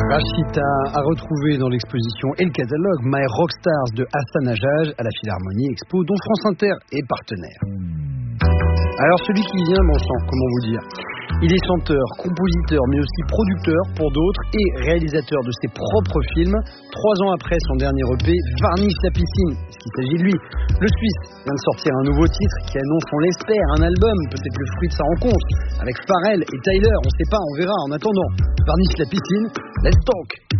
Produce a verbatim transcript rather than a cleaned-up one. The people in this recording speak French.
Rachita a retrouvé dans l'exposition et le catalogue My Rockstars de Hassan Hajaj à la Philharmonie Expo, dont France Inter est partenaire. Alors celui qui vient, bon sang, comment vous dire, il est chanteur, compositeur, mais aussi producteur pour d'autres et réalisateur de ses propres films. Trois ans après son dernier E P, Varnish la piscine, est-ce qu'il s'agit de lui? Le Suisse vient de sortir un nouveau titre qui annonce, on l'espère, un album, peut-être le fruit de sa rencontre avec Pharrell et Tyler, on sait pas, on verra. En attendant, Varnish la piscine, let's talk.